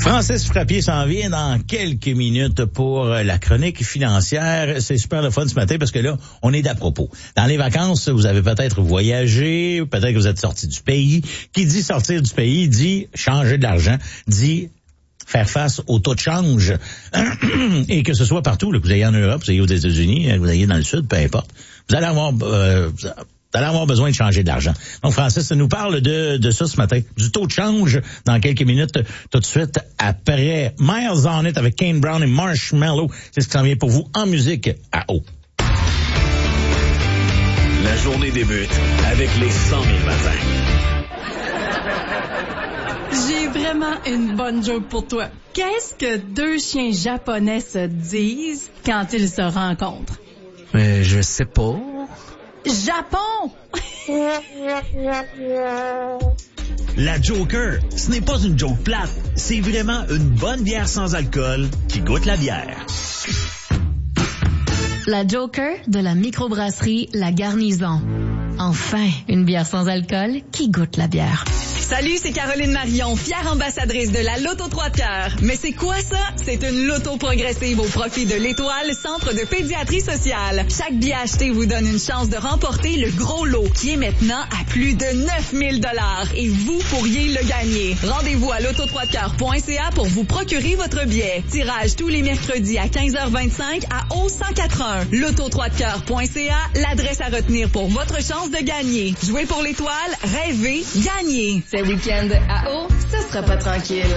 Francis Frappier s'en vient dans quelques minutes pour la chronique financière. C'est super le fun ce matin parce que là, on est d'à propos. Dans les vacances, vous avez peut-être voyagé, peut-être que vous êtes sorti du pays. Qui dit sortir du pays dit changer de l'argent, dit faire face au taux de change. Et que ce soit partout, là, que vous ayez en Europe, que vous ayez aux États-Unis, que vous ayez dans le Sud, peu importe. Vous allez avoir besoin de changer de l'argent. Donc, Francis nous parle de ça ce matin, du taux de change dans quelques minutes, tout de suite après Miles On It avec Kane Brown et Marshmello. C'est ce qui s'en vient pour vous en musique à eau. La journée débute avec les 100 000 matins. J'ai vraiment une bonne joke pour toi. Qu'est-ce que deux chiens japonais se disent quand ils se rencontrent? Je sais pas. Japon! La Joker, ce n'est pas une joke plate, c'est vraiment une bonne bière sans alcool qui goûte la bière. La Joker de la microbrasserie La Garnison. Enfin, une bière sans alcool qui goûte la bière. Salut, c'est Caroline Marion, fière ambassadrice de la Loto 3 de cœur. Mais c'est quoi ça? C'est une loto progressive au profit de l'Étoile, Centre de pédiatrie sociale. Chaque billet acheté vous donne une chance de remporter le gros lot, qui est maintenant à plus de 9 000 $. Et vous pourriez le gagner. Rendez-vous à loto3decoeur.ca pour vous procurer votre billet. Tirage tous les mercredis à 15h25 à O181. Loto3decoeur.ca, l'adresse à retenir pour votre chance de gagner. Jouez pour l'Étoile, rêvez, gagnez. Ce week-end à eau, ce sera pas tranquille.